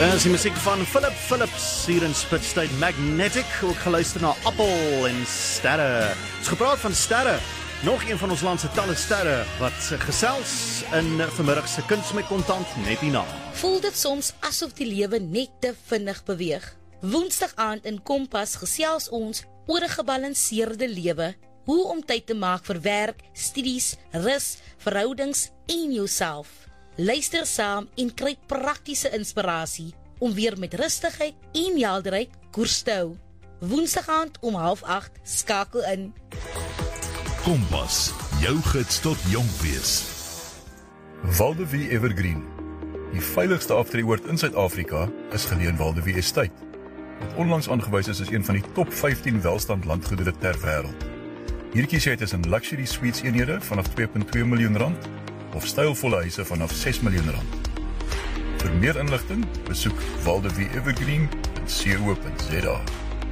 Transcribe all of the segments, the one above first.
Is die musiek van Philip Phillips hier in Spitstyd Magnetic, ook geluister na Appel en sterre. Ons gepraat van sterre, nog een van ons land se talle sterre wat gesels in vanmiddag se Kuns met Kontant net hierna. Voel dit soms asof die lewe net te vinnig beweeg? Woensdag aand in Kompas gesels ons oor 'n gebalanseerde lewe, hoe om tyd te maak vir werk, studies, rus, verhoudings en jouself. Luister saam en kry praktiese inspirasie om weer met rustigheid en helderheid koers te hou. Woensdag aand om 7:30 skakel in. Kompas, jou gids tot jong wees. Waldevie Evergreen. Die veiligste aftreeoord in Suid-Afrika is geleë in Waldevie Estate, wat onlangs aangewys is as een van die top 15 welstand landgoedere ter wêreld. Hier kies jy tussen luxury suites eenhede vanaf R2.2 miljoen of stylvolle huise vanaf R6 miljoen. Vir meer inligting, besoek waldevieevergreen.co.za.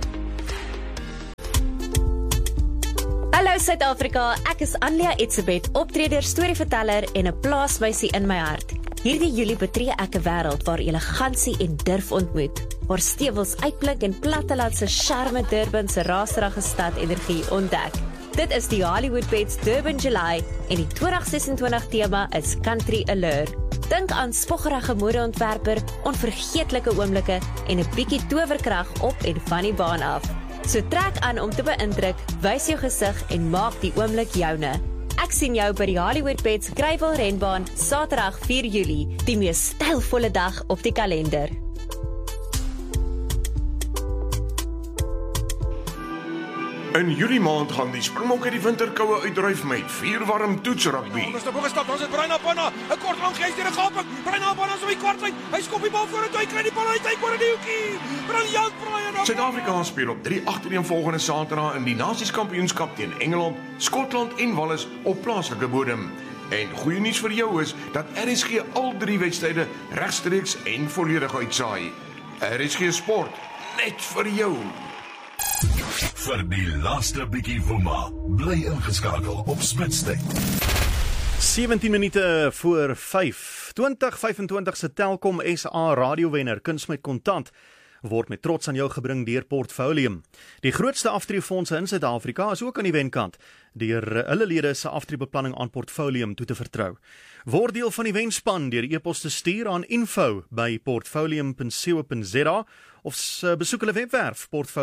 Hallo Suid-Afrika, ek is Anlia Etzebeth, optreder, storieverteller en 'n plaasmeisie in my hart. Hierdie Julie betree ek 'n wêreld waar elegansie en durf ontmoet, waar stewels uitblink en plattelandse charme Durban se raserige stad energie ontdek. Dit is die Hollywood Beds Durban July en die 2026 tema is Country Allure. Dink aan spoggerige modeontwerper, onvergeetlike oomblikke en 'n bietjie towerkrag op en van die baan af. So trek aan om te beïndruk, wys jou gesig en maak die oomblik joune. Ek sien jou by die Hollywood Beds Greyville renbaan Saterdag 4 Julie, die mees stylvolle dag op die kalender. In Julie maand gaan die Springbokke die winterkoue uitdryf met 4 warm toetsrugby. Ons het gestap, ons het Brian Apana, 'n kort lang gees deur 'n gaping. Brian Apana is op die kwartlyn. Hy skop die bal vorentoe, hy kry die bal uit, hy kry die hoekie. Briljant Brian Apana. Suid-Afrika speel op 3 agtereenvolgende Saterdae in die Nasies-kampioenskap teen Engeland, Skotland en Wales op plaaslike bodem. En goeie nuus vir jou is dat RSG al 3 wedstryde regstreeks en volledig uitsaai. RSG Sport, net vir jou. Vir die laaste bietjie woema, bly ingeskakel op Spitstyd. 17 minute voor 5. 2025 se Telkom SA radiowenner Kuns met Kontant word met trots aan jou gebring deur Portfolium. Die grootste aftreefondse in Suid-Afrika is ook aan die wenkant deur hulle lede se aftreebeplanning aan Portfolium toe te vertrou. Word deel van die wenspan deur e-pos te stuur aan info@portfolium.co.za of besoek hulle webwerf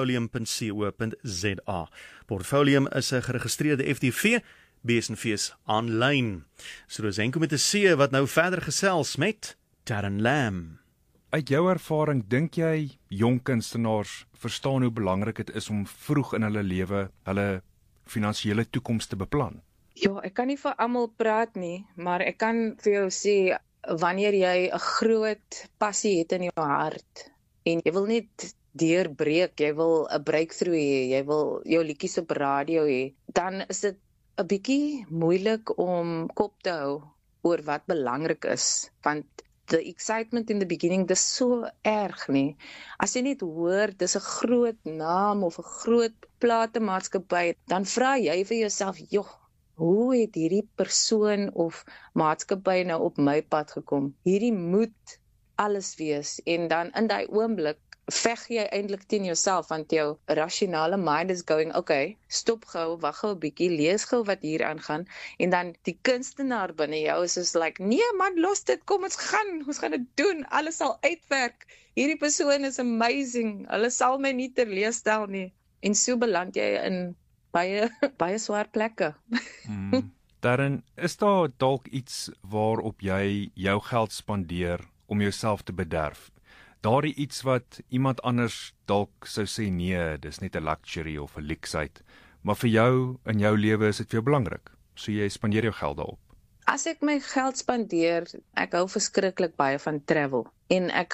portfolium.co.za. Portfolium is 'n geregistreerde FTV, besenfees aanlyn. So dis enkel met 'n C wat nou verder gesels met Darren Lam. Uit jou ervaring, dink jy jong kunstenaars verstaan hoe belangrik dit is om vroeg in hulle lewe hulle finansiële toekoms te beplan? Ja, ek kan nie vir almal praat nie, maar ek kan vir jou sê, wanneer jy 'n groot passie het in jou hart en jy wil net deurbreek, jy wil 'n breakthrough hê, jy wil jou liedjies op radio hê, dan is dit 'n bietjie moeilik om kop te hou oor wat belangrik is, want the excitement in the beginning, dis so erg nie. As jy net hoor, dis 'n groot naam of 'n groot platemaatskappy, dan vra jy vir jouself, joh, hoe het hierdie persoon of maatskappy nou op my pad gekom? Hierdie moet alles wees. En dan in daai oomblik veg jy eintlik teen jouself, want jou rasionele mind is going, okay, stop gou, wag gou 'n bietjie, lees gou wat hier aangaan, en dan die kunstenaar binne jou is soos like, nee man, los dit, kom ons gaan dit doen, alles sal uitwerk, hierdie persoon is amazing, hulle sal my nie teleurstel nie, en so beland jy in baie swaar plekke. Darren, is daar dalk iets waarop jy jou geld spandeer om jouself te bederf? Daardie iets wat iemand anders dalk sou sê, nee, dis net 'n luxury of 'n luksheid, maar vir jou, in jou lewe is dit vir jou belangrik, so jy spandeer jou geld daarop. As ek my geld spandeer, ek hou verskriklik baie van travel, en ek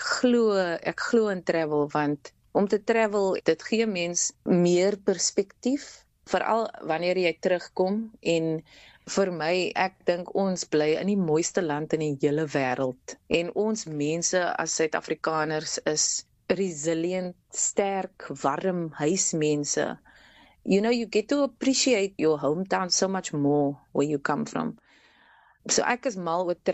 glo in travel, want om te travel, dit gee mens meer perspektief, veral wanneer jy terugkom, en vir my, ek dink ons bly in die mooiste land in die hele wêreld. En ons mense as Suid-Afrikaners is resilient, sterk, warm huismense. You know, you get to appreciate your hometown so much more where you come from. So ek is mal oor travel.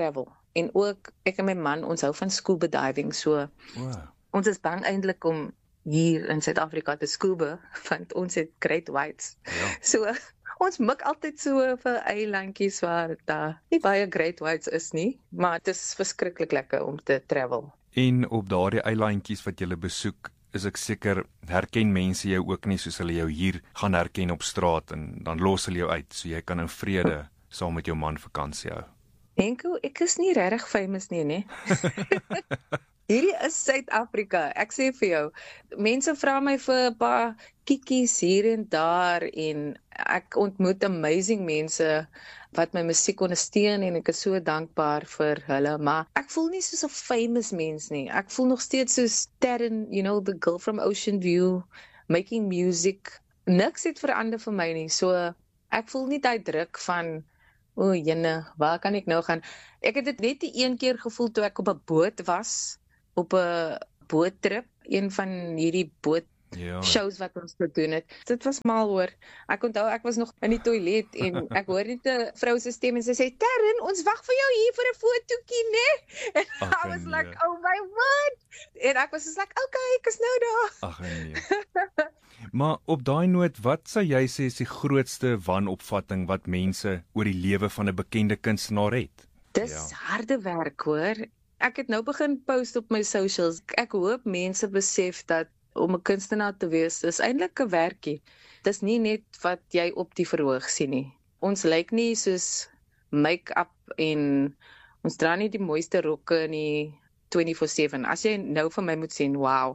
En ook ek en my man, ons hou van scuba diving, so ons is bang eintlik om hier in Suid-Afrika te scuba, want ons het great whites. Ja. So ons mik altyd so vir eilandjies waar daar nie baie great whites is nie, maar dit is verskriklik lekker om te travel. En op daardie eilandjies wat jy besoek, is ek seker, herken mense jou ook nie soos hulle jou hier gaan herken op straat en dan los hulle jou uit, so jy kan in vrede saam met jou man vakansie hou. Henko, ek is nie regtig famous nie. Hierdie is Suid-Afrika, ek sê vir jou, mense vra my vir 'n paar kiekies hier en daar en ek ontmoet amazing mense wat my musiek ondersteun en ek is so dankbaar vir hulle, maar ek voel nie soos 'n famous mens nie. Ek voel nog steeds soos Taryn, the girl from Ocean View, making music. Niks het verander vir my nie, so ek voel nie daai druk van o, jene, waar kan ek nou gaan? Ek het dit net die een keer gevoel toe ek op 'n boot was, op 'n boottrip, een van hierdie shows wat ons gedoen het. Dit was mal hoor. Ek onthou ek was nog in die toilet en ek hoor net 'n vrou se stem en sy sê, "Taryn, ons wag vir jou hier vir 'n fotootjie, né?" En I was like, "Oh my word." En ek was just like, "Okay, ek is nou daar." Ag nee. Maar op daai noot, wat sou jy sê is die grootste wanopvatting wat mense oor die lewe van 'n bekende kunstenaar het? Dis harde werk hoor. Ek het nou begin post op my socials. Ek hoop mense besef dat om 'n kunstenaar te wees is eintlik 'n werkie. Dis nie net wat jy op die verhoog sien nie. Ons lyk nie soos make-up en ons dra nie die mooiste rokke nie 24/7. As jy nou vir my moet sien, wow.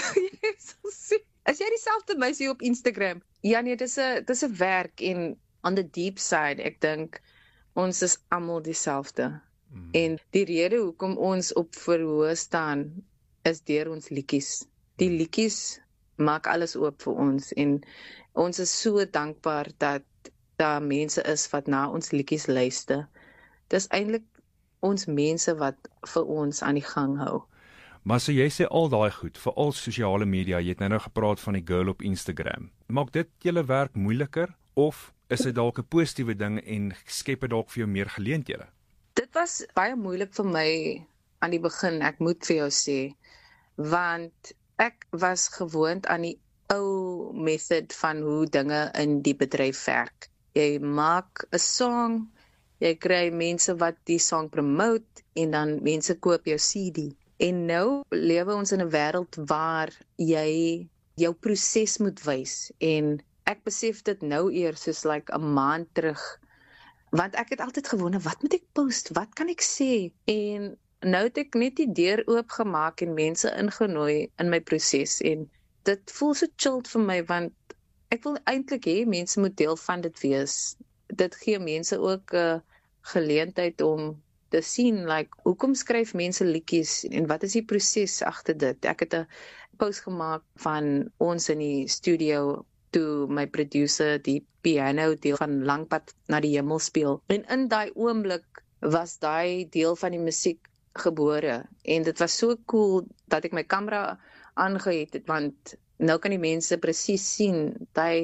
As jy dieselfde meisie op Instagram. Ja nee, dis 'n werk en on the deep side, ek dink ons is almal dieselfde. En die rede hoekom ons op verhoog staan is deur ons liedjies. Die liedjies maak alles oop vir ons en ons is so dankbaar dat daar mense is wat na ons liedjies luister. Dis eintlik ons mense wat vir ons aan die gang hou. Maar so jy sê al daai goed, veral sosiale media, jy het nou gepraat van die girl op Instagram. Maak dit julle werk moeiliker of is dit dalk 'n positiewe ding en skep dit dalk vir jou meer geleenthede? Dit was baie moeilik vir my aan die begin, ek moet vir jou sê, want ek was gewoond aan die ou method van hoe dinge in die bedryf werk. Jy maak 'n song, jy kry mense wat die song promote en dan mense koop jou CD. En nou lewe ons in 'n wêreld waar jy jou proses moet wys en ek besef dit nou eers soos like 'n maand terug. Want ek het altyd gewonder, wat moet ek post? Wat kan ek sê? En nou het ek net die deur oopgemaak en mense ingenooi in my proses en dit voel so chilled vir my want ek wil eintlik hê mense moet deel van dit wees. Dit gee mense ook 'n geleentheid om te sien like hoekom skryf mense liedjies en wat is die proses agter dit. Ek het 'n post gemaak van ons in die studio toe my producer die piano deel van Langpad na die hemel speel. En in daai oomblik was daai deel van die musiek gebore en dit was so cool dat ek my kamera aangehet het want nou kan die mense presies sien daai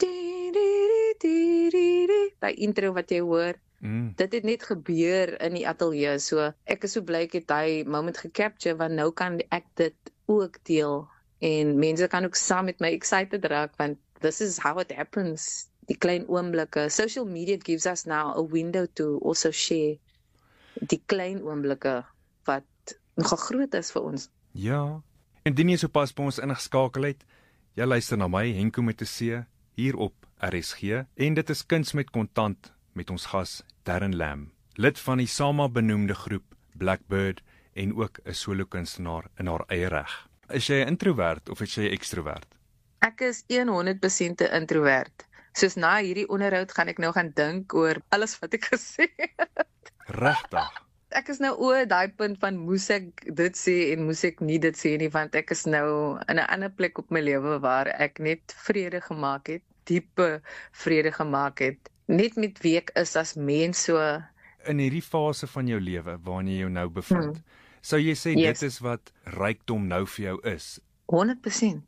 intro wat jy hoor. Dit het net gebeur in die ateljee, so ek is so bly ek het daai moment gecapture want nou kan ek dit ook deel en mense kan ook saam met my excited raak want this is how it happens. Die klein oomblikke. Social media gives us now a window to also share die klein oomblikke wat nogal groot is vir ons. Ja, en indien jy sopas by ons ingeskakel het, jy luister na my, Henko met 'n C, hier op RSG, en dit is Kuns met Kontant met ons gas Taryn Lam, lid van die SAMA benoemde groep Blackbird en ook 'n solo kunstenaar in haar eie reg. Is jy 'n introvert of is jy 'n ekstrovert? Ek is 100% 'n introvert. Soos na hierdie onderhoud gaan ek nou gaan dink oor alles wat ek gesê het. Regtig? Ek is nou oor daai punt van moes ek dit sê en moes ek nie dit sê nie, want ek is nou in 'n ander plek op my lewe waar ek net vrede gemaak het, diepe vrede gemaak het, net met wie ek is as mens. So in hierdie fase van jou lewe waarin jy jou nou bevind, sou jy sê dit is wat rykdom nou vir jou is? 100%.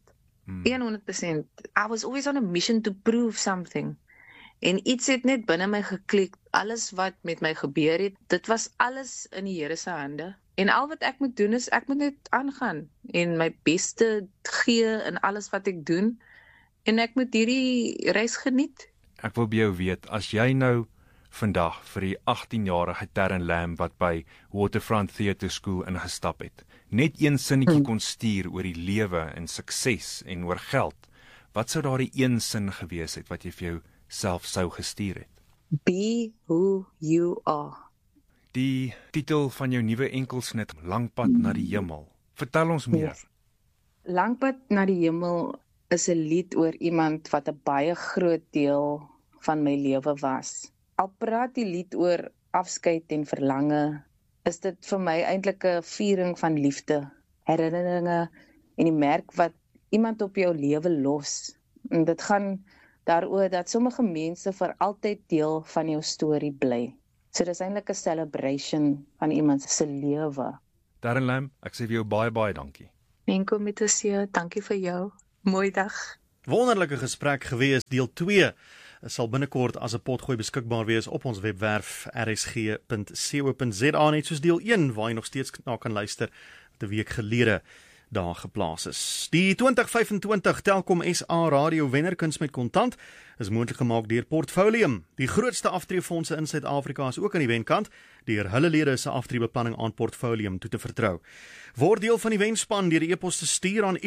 100%. I was always on a mission to prove something. En iets het net binne my geklik Alles wat met my gebeur het, dit was alles in die Here se hande. En al wat ek moet doen is, ek moet net aangaan en my beste gee in alles wat ek doen. En ek moet hierdie reis geniet. Ek wil by jou weet, as jy nou vandag vir die 18-jarige Terren Lam wat by Waterfront Theatre School ingestap het, net een sinnetjie kon stuur oor die lewe en sukses en oor geld, wat sou daardie een sin gewees het wat jy vir jouself sou gestuur het? Be who you are. Die titel van jou nuwe enkelsnit, Langpad na die hemel. Vertel ons meer. Langpad na die hemel is 'n lied oor iemand wat 'n baie groot deel van my lewe was. Al praat die lied oor afskeid en verlange, is dit vir my eintlik 'n viering van liefde, herinneringe en die merk wat iemand op jou lewe los. En dit gaan daaroor dat sommige mense vir altyd deel van jou storie bly. So dis eintlik 'n celebration van iemand se lewe. Terren Lam, ek sê vir jou baie dankie. Enko met 'n see, dankie vir jou. Mooi dag. Wonderlike gesprek gewees, deel 2 sal binnekort as 'n potgooi beskikbaar wees op ons webwerf rsg.co.za, net soos deel 1 waar jy nog steeds na kan luister, wat 'n week gelede daar geplaas is. Die 2025 Telkom SA Radio wenner Kuns met Kontant is moontlik gemaak deur Portfolium. Die grootste aftreefondse in Suid-Afrika is ook aan die wenkant deur hulle lede se aftreebeplanning aan Portfolium toe te vertrou. Word deel van die wenspan deur die e-pos te stuur aan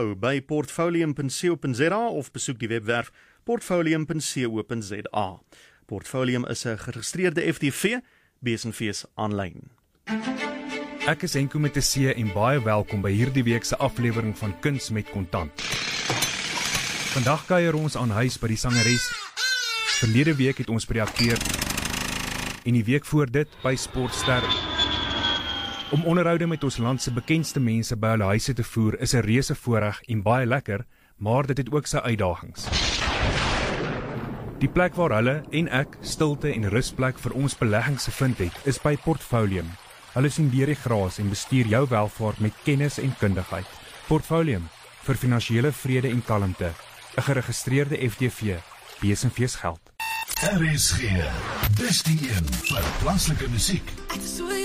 info@portfolium.co.za of besoek die webwerf portfolium.co.za. Portfolium is 'n geregistreerde FTV, besenfees aanlyn. Ek is Enko met 'n C en baie welkom by hierdie week se aflewering van Kuns met Kontant. Vandag kuier ons aan huis by die sangeres. Verlede week het ons by die akteur en die week voor dit by sportster. Om onderhoude met ons land se bekendste mense by hulle huise te voer is 'n reuse voorreg en baie lekker, maar dit het ook sy uitdagings. Die plek waar hulle en ek stilte en rusplek vir ons beleggings gevind het, is by Portfolium. Hulle sien deur die gras en bestuur jou welvaart met kennis en kundigheid. Portfolium, vir finansiële vrede en kalmte. 'n geregistreerde FTV, besenfees geld. RSG, dis die een vir plaaslike musiek.